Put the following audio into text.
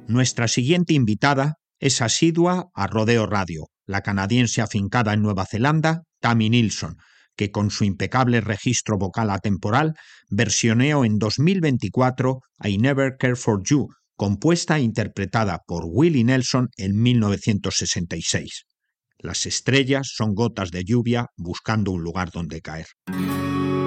Nuestra siguiente invitada es asidua a Rodeo Radio, la canadiense afincada en Nueva Zelanda, Tami Nilsson, que con su impecable registro vocal atemporal versioneó en 2024 I Never Care for You, compuesta e interpretada por Willie Nelson en 1966. Las estrellas son gotas de lluvia buscando un lugar donde caer.